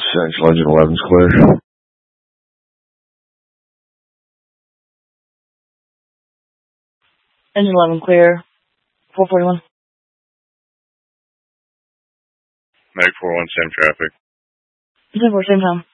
Central Engine 11's clear. Engine 11 clear. 441. Mag 41, same traffic. 10-4, same time.